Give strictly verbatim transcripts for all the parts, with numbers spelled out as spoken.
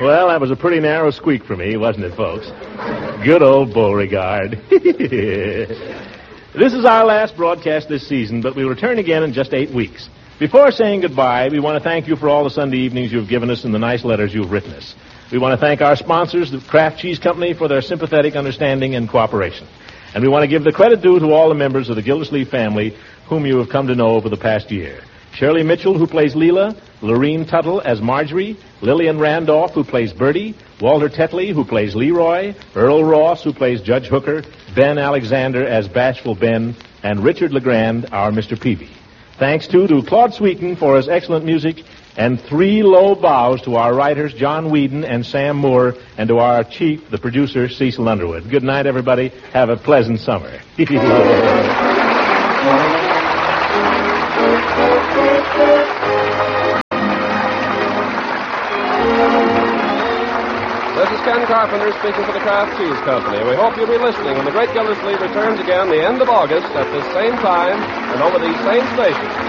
Well, that was a pretty narrow squeak for me, wasn't it, folks? Good old Beauregard. This is our last broadcast this season, but we return again in just eight weeks. Before saying goodbye, we want to thank you for all the Sunday evenings you've given us and the nice letters you've written us. We want to thank our sponsors, the Kraft Cheese Company, for their sympathetic understanding and cooperation. And we want to give the credit due to all the members of the Gildersleeve family whom you have come to know over the past year. Shirley Mitchell, who plays Leela, Lorene Tuttle as Marjorie, Lillian Randolph, who plays Bertie, Walter Tetley, who plays Leroy, Earl Ross, who plays Judge Hooker, Ben Alexander as Bashful Ben, and Richard LeGrand, our Mister Peavy. Thanks, too, to Claude Sweeten for his excellent music, and three low bows to our writers, John Whedon and Sam Moore, and to our chief, the producer, Cecil Underwood. Good night, everybody. Have a pleasant summer. This is Ken Carpenter speaking for the Kraft Cheese Company. We hope you'll be listening when the Great Gildersleeve returns again the end of August at this same time and over these same stations.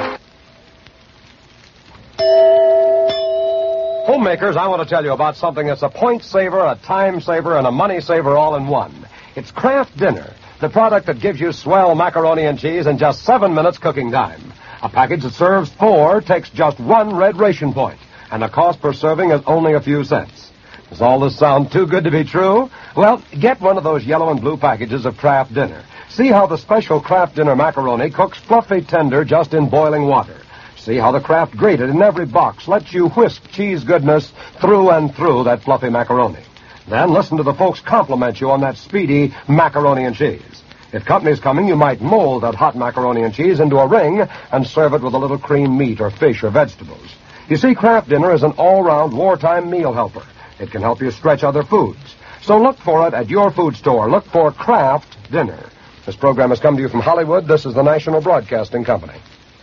Homemakers, I want to tell you about something that's a point saver, a time saver, and a money saver all in one. It's Kraft Dinner, the product that gives you swell macaroni and cheese in just seven minutes cooking time. A package that serves four takes just one red ration point, and the cost per serving is only a few cents. Does all this sound too good to be true? Well, get one of those yellow and blue packages of Kraft Dinner. See how the special Kraft Dinner macaroni cooks fluffy tender just in boiling water. See how the Kraft grated in every box lets you whisk cheese goodness through and through that fluffy macaroni. Then listen to the folks compliment you on that speedy macaroni and cheese. If company's coming, you might mold that hot macaroni and cheese into a ring and serve it with a little cream meat or fish or vegetables. You see, Kraft Dinner is an all-round wartime meal helper. It can help you stretch other foods. So look for it at your food store. Look for Kraft Dinner. This program has come to you from Hollywood. This is the National Broadcasting Company.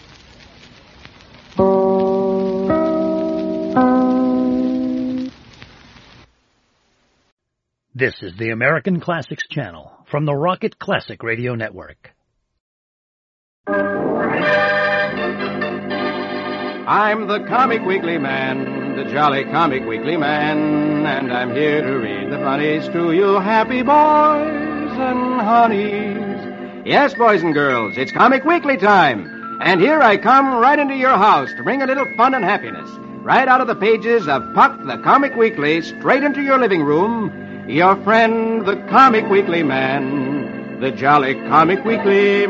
This is the American Classics Channel from the Rocket Classic Radio Network. I'm the Comic Weekly Man, the jolly Comic Weekly Man, and I'm here to read the funnies to you happy boys and honeys. Yes, boys and girls, it's Comic Weekly time, and here I come right into your house to bring a little fun and happiness, right out of the pages of Puck the Comic Weekly, straight into your living room. Your friend, the Comic Weekly Man, the jolly Comic Weekly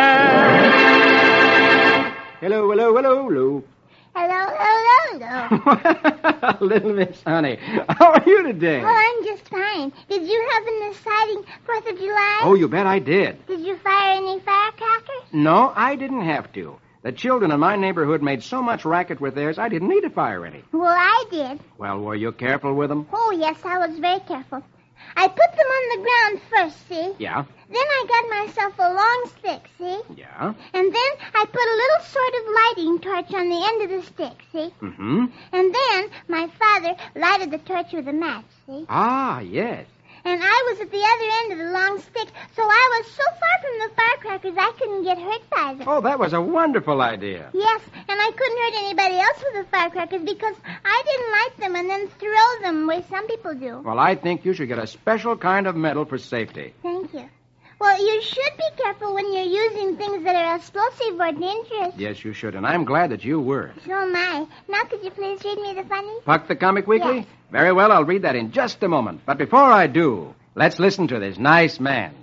Man. Hello, hello, hello, hello. Hello, hello, hello. Little Miss Honey, how are you today? Oh, I'm just fine. Did you have an exciting fourth of July? Oh, you bet I did. Did you fire any firecrackers? No, I didn't have to. The children in my neighborhood made so much racket with theirs, I didn't need to fire any. Well, I did. Well, were you careful with them? Oh, yes, I was very careful. I put them on the ground first, see? Yeah. Then I got myself a long stick, see? Yeah. And then I put a little sort of lighting torch on the end of the stick, see? Mm-hmm. And then my father lighted the torch with a match, see? Ah, yes. And I was at the other end of the long stick, so I was so far from the firecrackers I couldn't get hurt by them. Oh, that was a wonderful idea. Yes, and I couldn't hurt anybody else with the firecrackers because I didn't light them and then throw them the way some people do. Well, I think you should get a special kind of medal for safety. Thank you. Well, you should be careful when you're using things that are explosive or dangerous. Yes, you should, and I'm glad that you were. So am I. Now could you please read me the funny? Puck the Comic Weekly? Yes. Very well, I'll read that in just a moment. But before I do, let's listen to this nice man.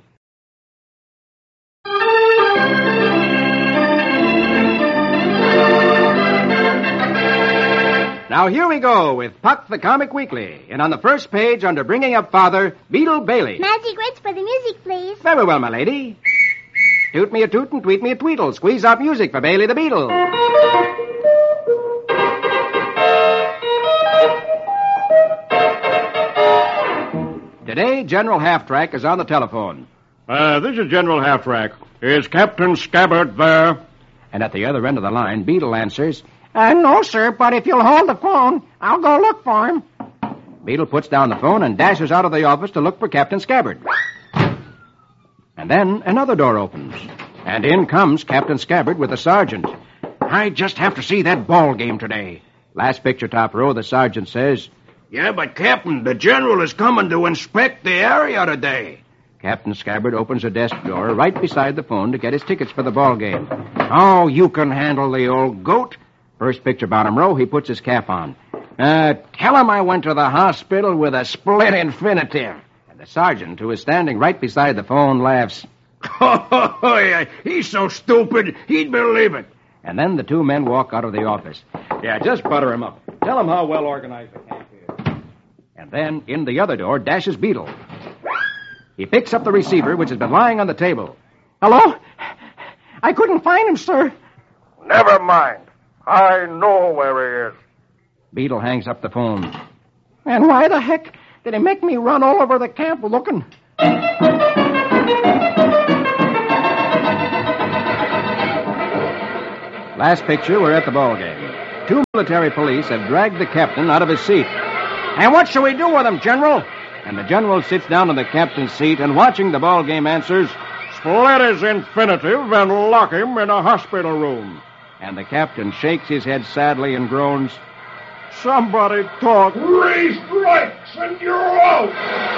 Now, here we go with Puck the Comic Weekly. And on the first page, under Bringing Up Father, Beetle Bailey. Magic words for the music, please. Very well, my lady. Toot me a toot and tweet me a tweedle. Squeeze out music for Bailey the Beetle. Today, General Half-Track is on the telephone. Uh, this is General Half-Track. Is Captain Scabbard there? And at the other end of the line, Beetle answers, Uh, no, sir, but if you'll hold the phone, I'll go look for him. Beetle puts down the phone and dashes out of the office to look for Captain Scabbard. And then another door opens, and in comes Captain Scabbard with the sergeant. I just have to see that ball game today. Last picture top row, the sergeant says, Yeah, but, Captain, the general is coming to inspect the area today. Captain Scabbard opens a desk drawer right beside the phone to get his tickets for the ball game. Oh, you can handle the old goat. First picture, bottom row, he puts his cap on. Uh, tell him I went to the hospital with a split infinitive. And the sergeant, who is standing right beside the phone, laughs. Oh, yeah, he's so stupid, he'd believe it. And then the two men walk out of the office. Yeah, just butter him up. Tell him how well organized the camp is. And then, in the other door, dashes Beetle. He picks up the receiver, which has been lying on the table. Hello? I couldn't find him, sir. Never mind. I know where he is. Beetle hangs up the phone. And why the heck did he make me run all over the camp looking? Last picture, we're at the ball game. Two military police have dragged the captain out of his seat. And what shall we do with him, General? And the general sits down in the captain's seat and, watching the ball game, answers, Split his infinitive and lock him in a hospital room. And the captain shakes his head sadly and groans, Somebody talk. Three strikes and you're out.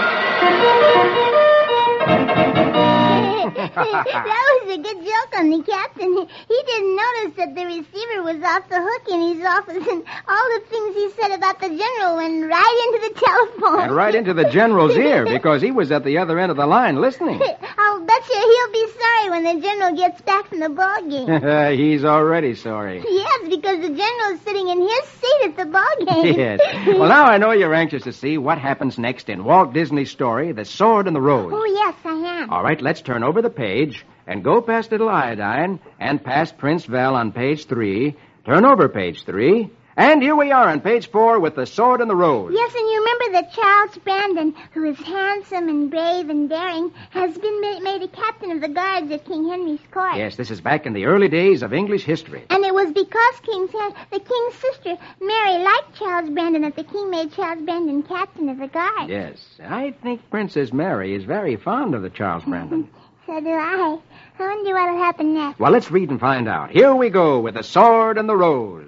That was a good joke on the captain. He, he didn't notice that the receiver was off the hook in his office, and all the things he said about the general went right into the telephone. And right into the general's ear, because he was at the other end of the line listening. I'll bet you he'll be sorry when the general gets back from the ball game. He's already sorry. Yes, because the general is sitting in his seat at the ball game. Yes. Well, now I know you're anxious to see what happens next in Walt Disney's story, The Sword and the Rose. Oh, yes, I am. All right, let's turn over the page and go past Little Iodine and past Prince Val on page three. Turn over page three. And here we are on page four with The Sword and the Rose. Yes, and you remember that Charles Brandon, who is handsome and brave and daring, has been ma- made a captain of the guards at King Henry's court. Yes, this is back in the early days of English history. And it was because King's Hen- the king's sister, Mary, liked Charles Brandon that the king made Charles Brandon captain of the guards. Yes, I think Princess Mary is very fond of the Charles Brandon. So do I. I wonder what'll happen next. Well, let's read and find out. Here we go with The Sword and the Rose.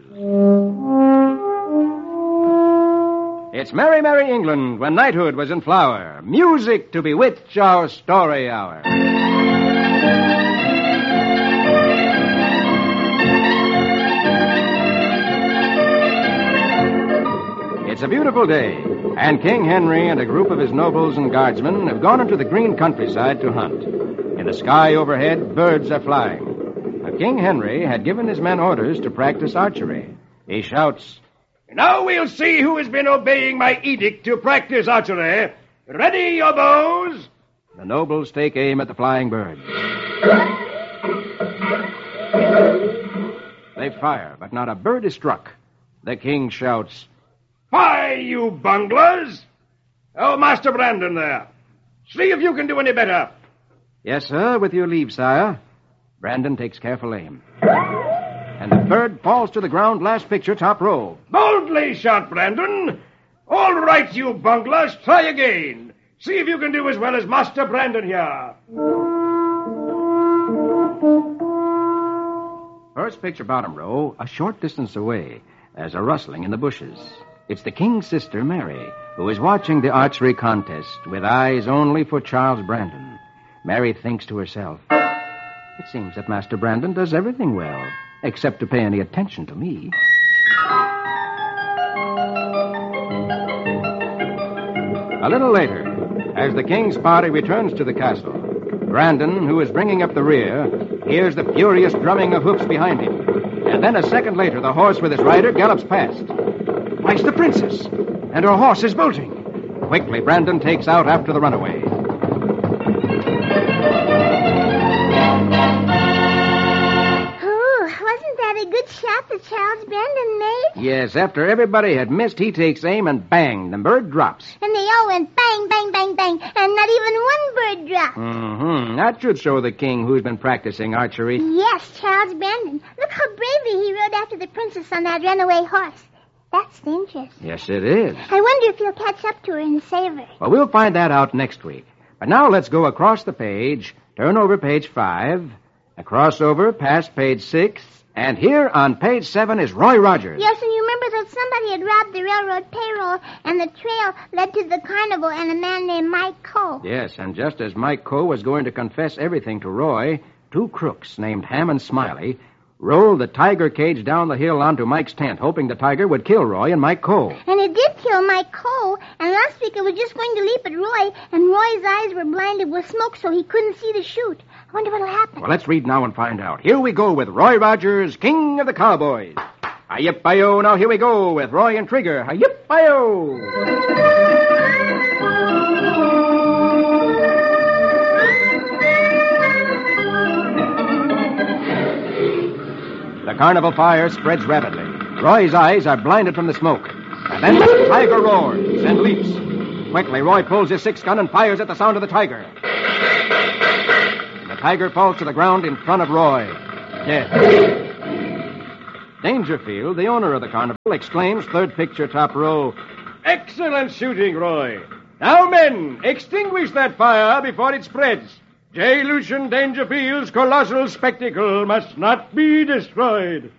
It's merry, merry England when knighthood was in flower. Music to bewitch our story hour. It's a beautiful day, and King Henry and a group of his nobles and guardsmen have gone into the green countryside to hunt. In the sky overhead, birds are flying. Now, King Henry had given his men orders to practice archery. He shouts, Now we'll see who has been obeying my edict to practice archery. Ready your bows? The nobles take aim at the flying bird. They fire, but not a bird is struck. The king shouts, Fie, you bunglers! Oh, Master Brandon there. See if you can do any better. Yes, sir, with your leave, sire. Brandon takes careful aim. And the bird falls to the ground, last picture, top row. Boldly shot, Brandon. All right, you bunglers, try again. See if you can do as well as Master Brandon here. First picture, bottom row, a short distance away. There's a rustling in the bushes. It's the king's sister, Mary, who is watching the archery contest with eyes only for Charles Brandon. Mary thinks to herself, It seems that Master Brandon does everything well, except to pay any attention to me. A little later, as the king's party returns to the castle, Brandon, who is bringing up the rear, hears the furious drumming of hoofs behind him. And then a second later, the horse with his rider gallops past. Why, it's the princess, and her horse is bolting. Quickly, Brandon takes out after the runaway. A good shot that Charles Brandon made? Yes, after everybody had missed, he takes aim and bang, the bird drops. And they all went bang, bang, bang, bang, and not even one bird dropped. Mm-hmm. That should show the king who's been practicing archery. Yes, Charles Brandon. Look how bravely he rode after the princess on that runaway horse. That's dangerous. Yes, it is. I wonder if he'll catch up to her and save her. Well, we'll find that out next week. But now let's go across the page, turn over page five, across over past page six, And here on page seven is Roy Rogers. Yes, and you remember that somebody had robbed the railroad payroll, and the trail led to the carnival and a man named Mike Coe. Yes, and just as Mike Coe was going to confess everything to Roy, two crooks named Ham and Smiley rolled the tiger cage down the hill onto Mike's tent, hoping the tiger would kill Roy and Mike Coe. And it did kill Mike Coe, and last week it was just going to leap at Roy, and Roy's eyes were blinded with smoke so he couldn't see the chute. I wonder what'll happen. Well, let's read now and find out. Here we go with Roy Rogers, King of the Cowboys. Hi-yip-hi-yo, now here we go with Roy and Trigger. Hi-yip-hi-yo. The carnival fire spreads rapidly. Roy's eyes are blinded from the smoke. And then the tiger roars and leaps. Quickly, Roy pulls his six-gun and fires at the sound of the tiger. The tiger falls to the ground in front of Roy, dead. Dangerfield, the owner of the carnival, exclaims, third picture, top row, Excellent shooting, Roy. Now, men, extinguish that fire before it spreads. J. Lucian Dangerfield's colossal spectacle must not be destroyed.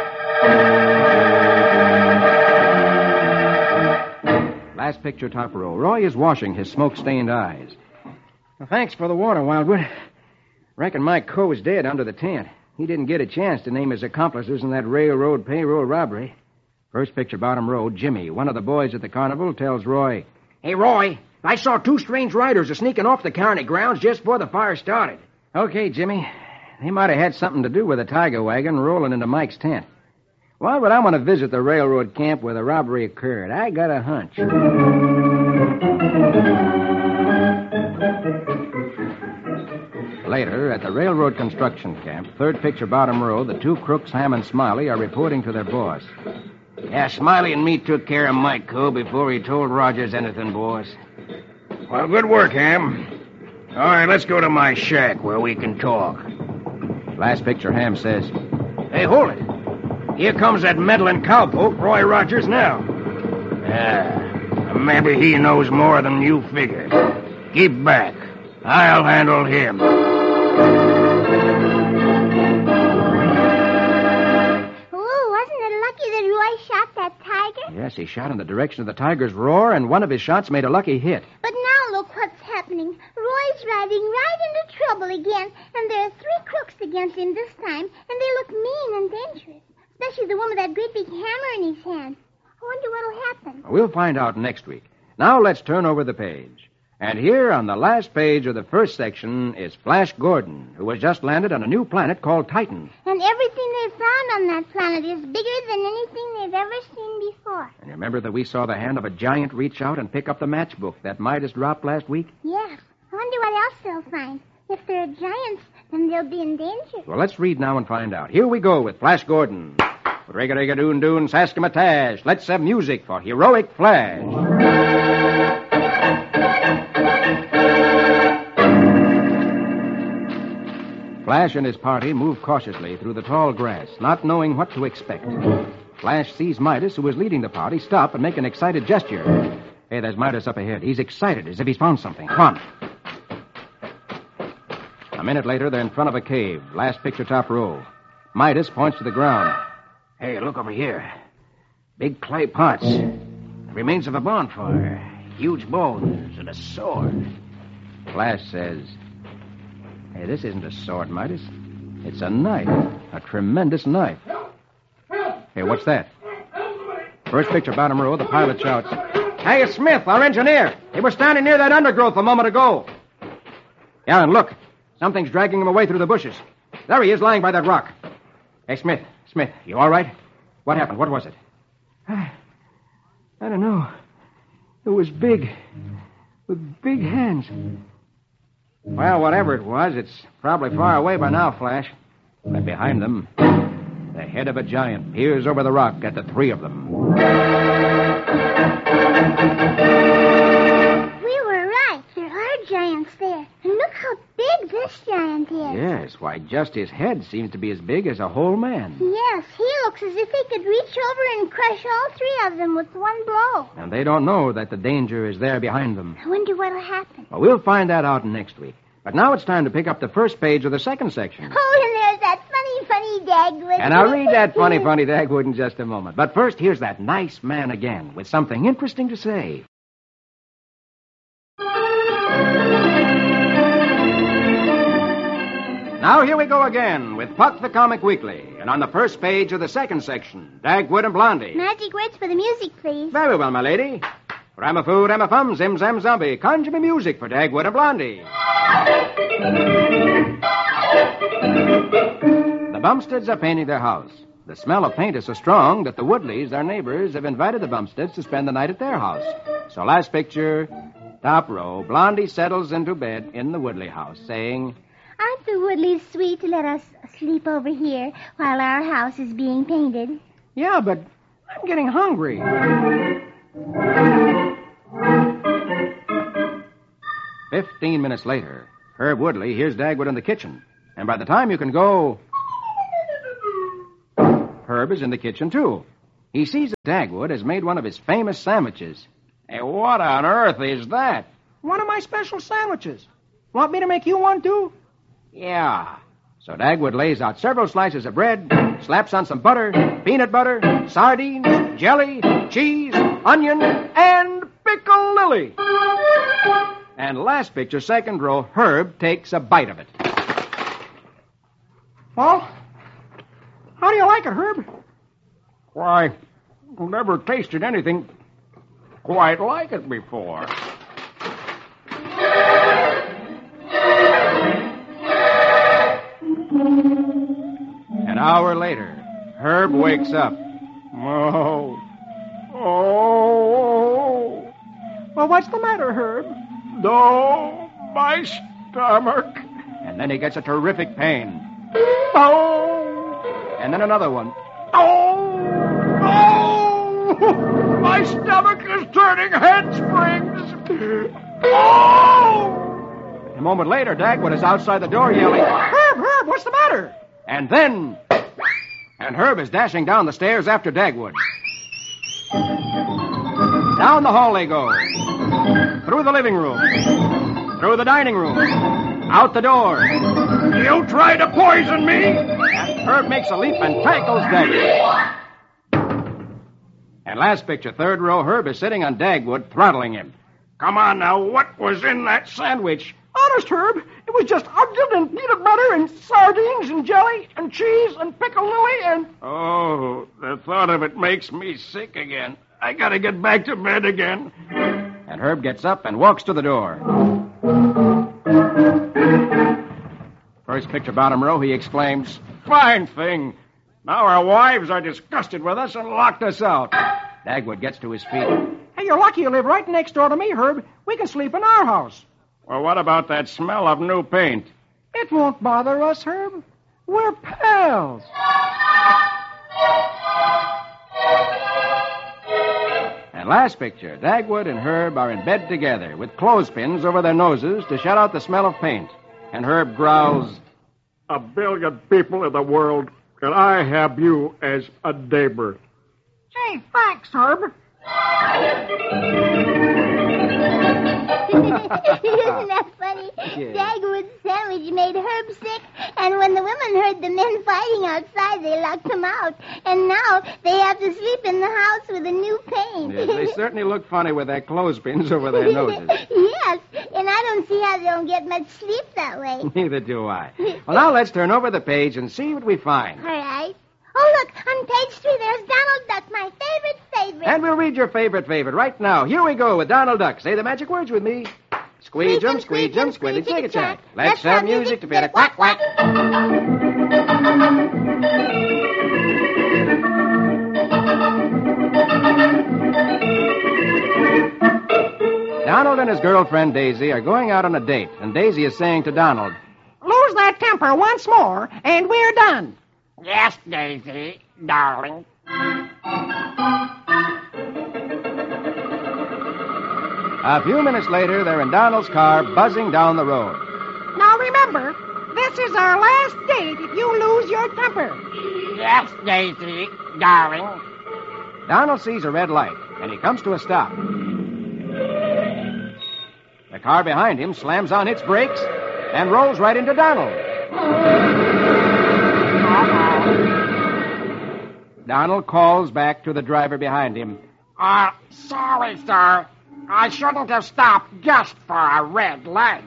Last picture, top row. Roy is washing his smoke-stained eyes. Well, thanks for the water, Wildwood. Reckon Mike Coe is dead under the tent. He didn't get a chance to name his accomplices in that railroad payroll robbery. First picture, bottom row, Jimmy, one of the boys at the carnival, tells Roy, Hey, Roy, I saw two strange riders a sneaking off the carny grounds just before the fire started. Okay, Jimmy. They might have had something to do with the tiger wagon rolling into Mike's tent. Why would I want to visit the railroad camp where the robbery occurred? I got a hunch. Later, at the railroad construction camp, third picture, bottom row, the two crooks, Ham and Smiley, are reporting to their boss. Yeah, Smiley and me took care of Mike Coe before he told Rogers anything, boss. Well, good work, Ham. All right, let's go to my shack where we can talk. Last picture, Ham says, Hey, hold it. Here comes that meddling cowpoke, Roy Rogers, now. Yeah, maybe he knows more than you figure. Keep back. I'll handle him. Yes, he shot in the direction of the tiger's roar, and one of his shots made a lucky hit. But now look what's happening. Roy's riding right into trouble again, and there are three crooks against him this time, and they look mean and dangerous, especially the one with that great big hammer in his hand. I wonder what'll happen. We'll find out next week. Now let's turn over the page. And here on the last page of the first section is Flash Gordon, who has just landed on a new planet called Titan. And everything they've found on that planet is bigger than anything they've ever seen before. And remember that we saw the hand of a giant reach out and pick up the matchbook that Midas dropped last week? Yes. I wonder what else they'll find. If they're giants, then they'll be in danger. Well, let's read now and find out. Here we go with Flash Gordon. Rigga-rigga-doon-doon, Saskimatash. Let's have music for Heroic Flash. Flash and his party move cautiously through the tall grass, not knowing what to expect. Flash sees Midas, who is leading the party, stop and make an excited gesture. Hey, there's Midas up ahead. He's excited, as if he's found something. Come on. A minute later, they're in front of a cave. Last picture, top row. Midas points to the ground. Hey, look over here. Big clay pots. The remains of a bonfire. Huge bones and a sword. Flash says, Hey, this isn't a sword, Midas. It's a knife. A tremendous knife. Hey, what's that? First picture, bottom row, the pilot shouts, Hey, it's Smith, our engineer. He was standing near that undergrowth a moment ago. Yeah, and look. Something's dragging him away through the bushes. There he is, lying by that rock. Hey, Smith. Smith, you all right? What happened? What was it? I, I don't know. It was big. With big hands. Well, whatever it was, it's probably far away by now, Flash. But behind them, the head of a giant peers over the rock at the three of them. We were right. There are giants there. And look how big this giant is. Yes, why, just his head seems to be as big as a whole man. Yes, he looks as if he could reach over and crush all three of them with one blow. And they don't know that the danger is there behind them. I wonder what'll happen. Well, we'll find that out next week. But now it's time to pick up the first page of the second section. Oh, and there's that funny, funny Dagwood. And I'll read that funny, funny Dagwood in just a moment. But first, here's that nice man again with something interesting to say. Now here we go again with Puck the Comic Weekly. And on the first page of the second section, Dagwood and Blondie. Magic words for the music, please. Very well, my lady. Ramafu, Ramafum, Zim Zam Zombie. Conjure me music for Dagwood and Blondie. The Bumsteads are painting their house. The smell of paint is so strong that the Woodleys, their neighbors, have invited the Bumsteads to spend the night at their house. So last picture, top row, Blondie settles into bed in the Woodley house, saying, Aren't the Woodleys sweet to let us sleep over here while our house is being painted? Yeah, but I'm getting hungry. Fifteen minutes later, Herb Woodley hears Dagwood in the kitchen. And by the time you can go, Herb is in the kitchen, too. He sees that Dagwood has made one of his famous sandwiches. Hey, what on earth is that? One of my special sandwiches. Want me to make you one, too? Yeah. So Dagwood lays out several slices of bread, slaps on some butter, peanut butter, sardines, jelly, cheese, onion, and pickle lily. And last picture, second row, Herb takes a bite of it. Well, how do you like it, Herb? Why, I've never tasted anything quite like it before. An hour later, Herb wakes up. Oh. Oh. Well, what's the matter, Herb? Oh, my stomach. And then he gets a terrific pain. Oh. And then another one. Oh. Oh. My stomach is turning handsprings. Oh. A moment later, Dagwood is outside the door yelling, Herb, Herb, what's the matter? And then... And Herb is dashing down the stairs after Dagwood. Down the hall they go. Through the living room. Through the dining room. Out the door. You try to poison me? And Herb makes a leap and tackles Dagwood. And last picture, third row, Herb is sitting on Dagwood, throttling him. Come on now, what was in that sandwich? Honest, Herb, it was just onion and peanut butter and sardines and jelly and cheese and pickle lily and... Oh, the thought of it makes me sick again. I gotta get back to bed again. And Herb gets up and walks to the door. First picture, bottom row, he exclaims, Fine thing. Now our wives are disgusted with us and locked us out. Dagwood gets to his feet. Hey, you're lucky you live right next door to me, Herb. We can sleep in our house. Well, what about that smell of new paint? It won't bother us, Herb. We're pals. And last picture, Dagwood and Herb are in bed together with clothespins over their noses to shut out the smell of paint. And Herb growls, A billion people in the world, and I have you as a neighbor. Hey, thanks, Herb. Isn't that funny? Yeah. Dagwood's sandwich made Herb sick, and when the women heard the men fighting outside, they locked them out. And now they have to sleep in the house with a new paint. Yes, they certainly look funny with their clothespins over their noses. Yes, and I don't see how they don't get much sleep that way. Neither do I. Well, now let's turn over the page and see what we find. All right. Oh, look, on page three, there's Donald Duck, my favorite favorite. And we'll read your favorite favorite right now. Here we go with Donald Duck. Say the magic words with me. Squeeze 'em, squeeze 'em, squiddy chick a chack. Let's have music to fit a quack quack. Donald and his girlfriend Daisy are going out on a date, and Daisy is saying to Donald, Lose that temper once more, and we're done. Yes, Daisy, darling. A few minutes later, they're in Donald's car, buzzing down the road. Now remember, this is our last date if you lose your temper. Yes, Daisy, darling. Donald sees a red light, and he comes to a stop. The car behind him slams on its brakes and rolls right into Donald. Uh-oh. Donald calls back to the driver behind him. Uh, sorry, sir. I shouldn't have stopped just for a red light.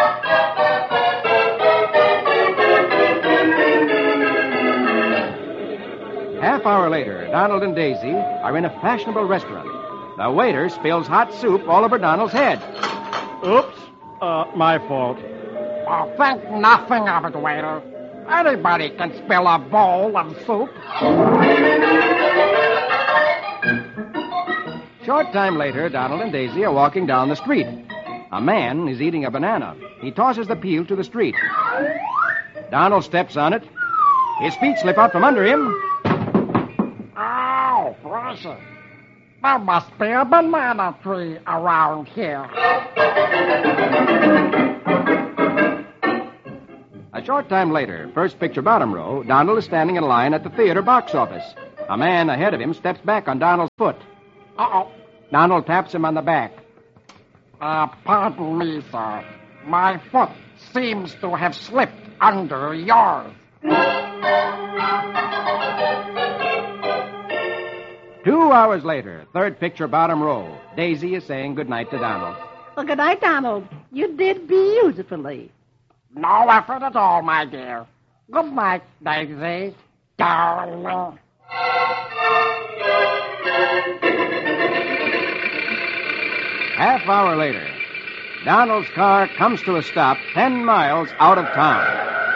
Half hour later, Donald and Daisy are in a fashionable restaurant. The waiter spills hot soup all over Donald's head. Oops. Uh, my fault. Oh, think nothing of it, waiter. Anybody can spill a bowl of soup. Short time later, Donald and Daisy are walking down the street. A man is eating a banana. He tosses the peel to the street. Donald steps on it. His feet slip out from under him. Oh, precious. There must be a banana tree around here. A short time later, first picture bottom row, Donald is standing in line at the theater box office. A man ahead of him steps back on Donald's foot. Uh-oh. Donald taps him on the back. Uh, pardon me, sir. My foot seems to have slipped under yours. Two hours later, third picture bottom row, Daisy is saying goodnight to Donald. Well, good night, Donald. You did beautifully. No effort at all, my dear. Good night, Daisy. Darling. Half hour later, Donald's car comes to a stop ten miles out of town.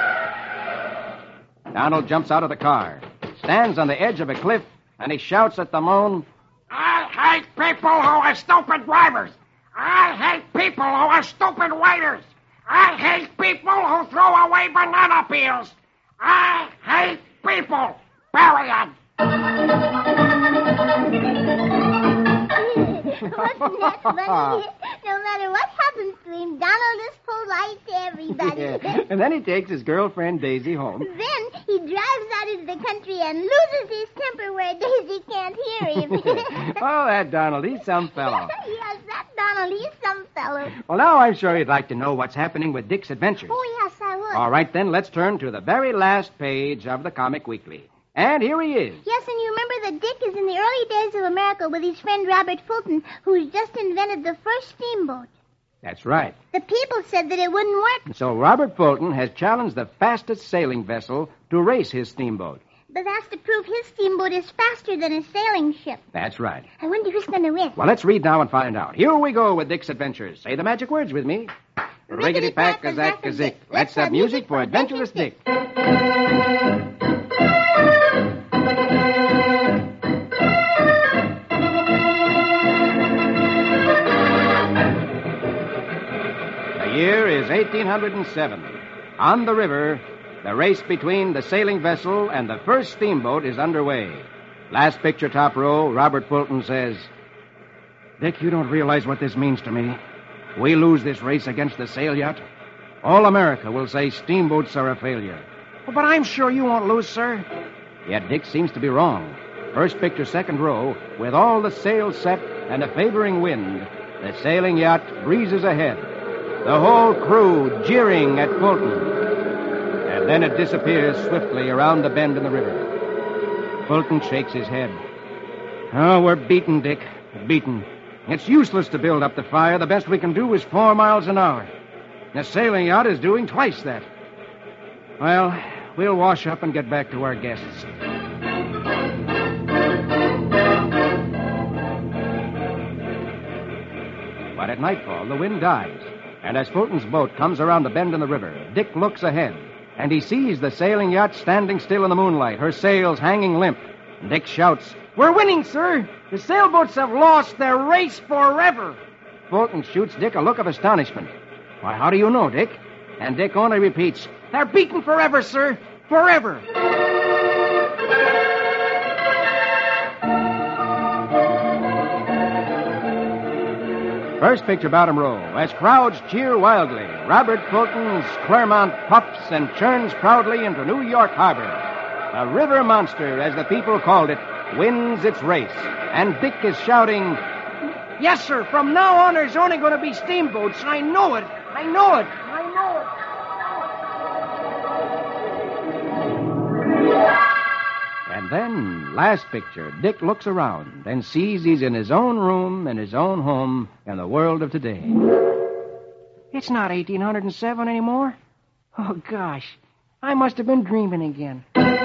Donald jumps out of the car, stands on the edge of a cliff, and he shouts at the moon, I hate people who are stupid drivers. I hate people who are stupid waiters. I hate people who throw away banana peels. I hate people. Period. Wasn't that funny? No matter what happens to him, Donald is polite to everybody. Yeah. And then he takes his girlfriend Daisy home. Then he drives out into the country and loses his temper where Daisy can't hear him. Oh, that Donald, he's some fellow. Yes, that Donald, he's some fellow. Well, now I'm sure you'd like to know what's happening with Dick's adventures. Oh, yes, I would. All right, then, let's turn to the very last page of the Comic Weekly. And here he is. Yes, and you remember that Dick is in the early days of America with his friend Robert Fulton, who's just invented the first steamboat. That's right. The people said that it wouldn't work. And so Robert Fulton has challenged the fastest sailing vessel to race his steamboat. But that's to prove his steamboat is faster than a sailing ship. That's right. I wonder who's going to win. Well, let's read now and find out. Here we go with Dick's adventures. Say the magic words with me. Riggedy-pack-a-zack-a-zick. Let's have music for Adventurous Dick. The year is eighteen oh seven. On the river, the race between the sailing vessel and the first steamboat is underway. Last picture, top row, Robert Fulton says, Dick, you don't realize what this means to me. We lose this race against the sail yacht. All America will say steamboats are a failure. Oh, but I'm sure you won't lose, sir. Yet Dick seems to be wrong. First picture, second row, with all the sails set and a favoring wind, the sailing yacht breezes ahead. The whole crew jeering at Fulton. And then it disappears swiftly around the bend in the river. Fulton shakes his head. Oh, we're beaten, Dick. Beaten. It's useless to build up the fire. The best we can do is four miles an hour. The sailing yacht is doing twice that. Well, we'll wash up and get back to our guests. But at nightfall, the wind dies. And as Fulton's boat comes around the bend in the river, Dick looks ahead, and he sees the sailing yacht standing still in the moonlight, her sails hanging limp. Dick shouts, We're winning, sir. The sailboats have lost their race forever. Fulton shoots Dick a look of astonishment. Why, how do you know, Dick? And Dick only repeats, They're beaten forever, sir. Forever. First picture, bottom row. As crowds cheer wildly, Robert Fulton's Clermont puffs and churns proudly into New York Harbor. The river monster, as the people called it, wins its race. And Dick is shouting, Yes, sir. From now on, there's only going to be steamboats. I know it. I know it. I know it. And And then, last picture, Dick looks around and sees he's in his own room in his own home in the world of today. It's not eighteen oh seven anymore. Oh, gosh. I must have been dreaming again.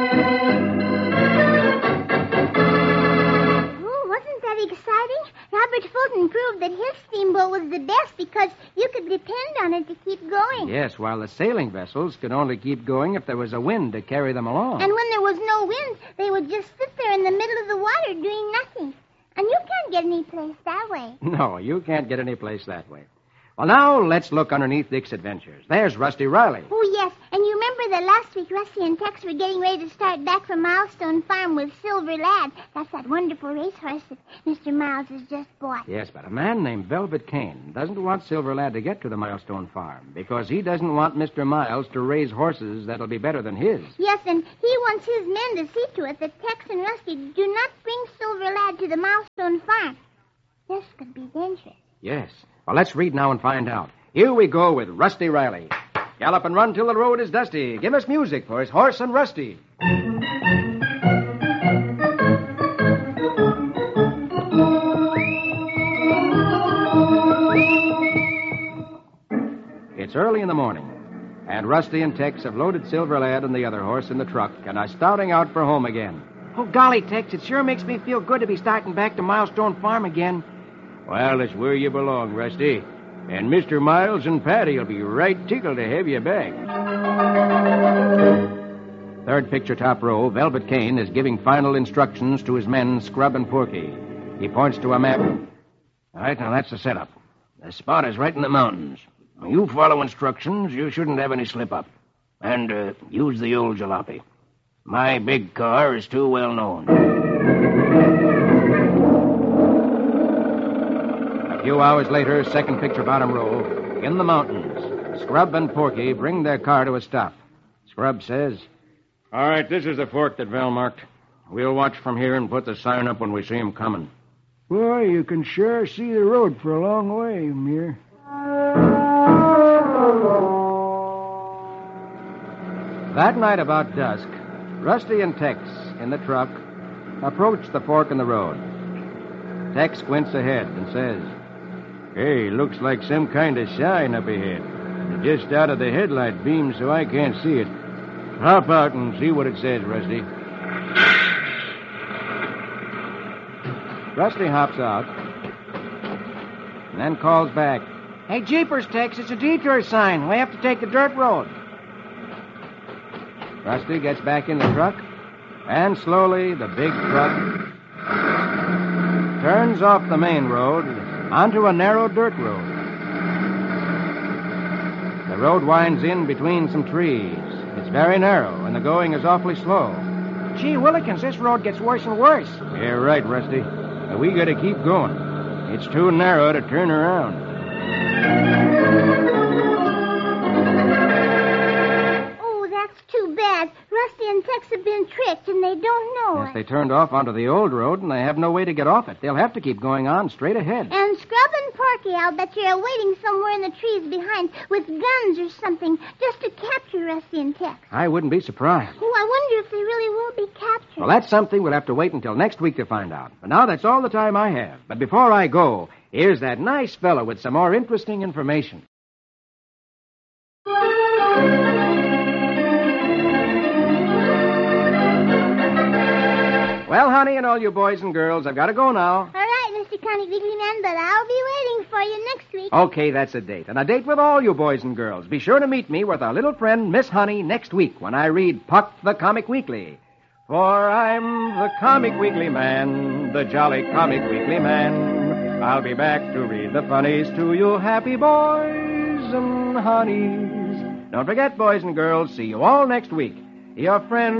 Oh, wasn't that exciting? Robert Fulton proved that his steamboat was the best because you could depend on it to keep going. Yes, while the sailing vessels could only keep going if there was a wind to carry them along. And when there was no wind, they would just sit there in the middle of the water doing nothing. And you can't get any place that way. No, you can't get any place that way. Well, now let's look underneath Dick's adventures. There's Rusty Riley. Oh, yes. And you remember that last week Rusty and Tex were getting ready to start back from Milestone Farm with Silver Lad. That's that wonderful racehorse that Mister Miles has just bought. Yes, but a man named Velvet Kane doesn't want Silver Lad to get to the Milestone Farm because he doesn't want Mister Miles to raise horses that'll be better than his. Yes, and he wants his men to see to it that Tex and Rusty do not bring Silver Lad to the Milestone Farm. This could be dangerous. Yes. Well, let's read now and find out. Here we go with Rusty Riley. Gallop and run till the road is dusty. Give us music for his horse and Rusty. It's early in the morning, and Rusty and Tex have loaded Silver Lad and the other horse in the truck and are starting out for home again. Oh, golly, Tex, it sure makes me feel good to be starting back to Milestone Farm again. Well, it's where you belong, Rusty. And Mister Miles and Patty will be right tickled to have you back. Third picture, top row, Velvet Kane is giving final instructions to his men, Scrub and Porky. He points to a map. All right, now that's the setup. The spot is right in the mountains. You follow instructions, you shouldn't have any slip-up. And uh, use the old jalopy. My big car is too well known. A few hours later, second picture, bottom row, in the mountains, Scrub and Porky bring their car to a stop. Scrub says, All right, this is the fork that Val marked. We'll watch from here and put the sign up when we see him coming. Boy, you can sure see the road for a long way, Muir. That night about dusk, Rusty and Tex, in the truck, approach the fork in the road. Tex squints ahead and says, Hey, looks like some kind of sign up ahead. Just out of the headlight beam so I can't see it. Hop out and see what it says, Rusty. Rusty hops out and then calls back. Hey, jeepers, Tex, it's a detour sign. We have to take the dirt road. Rusty gets back in the truck, and slowly the big truck turns off the main road onto a narrow dirt road. The road winds in between some trees. It's very narrow, and the going is awfully slow. Gee willikins, this road gets worse and worse. Yeah, right, Rusty. But we gotta keep going. It's too narrow to turn around. Oh, that's too bad. Rusty and Tex have been tricked, and they don't know Yes, it. they turned off onto the old road, and they have no way to get off it. They'll have to keep going on straight ahead. And Scrub and Porky, I'll bet you are waiting somewhere in the trees behind with guns or something just to capture Rusty and Tex. I wouldn't be surprised. Oh, I wonder if they really will be captured. Well, that's something we'll have to wait until next week to find out. For now, that's all the time I have. But before I go, here's that nice fellow with some more interesting information. Well, honey, and all you boys and girls, I've got to go now. All right, Mister Comic Weekly Man, but I'll be waiting for you next week. Okay, that's a date. And a date with all you boys and girls. Be sure to meet me with our little friend, Miss Honey, next week when I read Puck the Comic Weekly. For I'm the Comic Weekly Man, the jolly Comic Weekly Man. I'll be back to read the funnies to you happy boys and honeys. Don't forget, boys and girls, see you all next week. Your friend